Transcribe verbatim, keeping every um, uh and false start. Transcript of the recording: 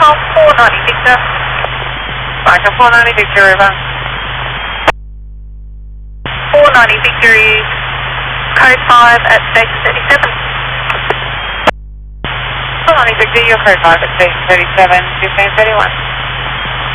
Tom four ninety Victor. Roger, four ninety Victor, over. four ninety Victor is code five at station thirty-seven. four ninety Victor, you're code five at station thirty-seven, fifteen thirty-one.